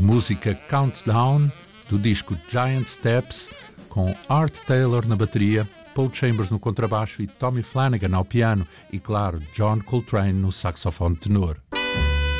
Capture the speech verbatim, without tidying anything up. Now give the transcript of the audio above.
música Countdown, do disco Giant Steps, com Art Taylor na bateria, Paul Chambers no contrabaixo e Tommy Flanagan ao piano e, claro, John Coltrane no saxofone tenor.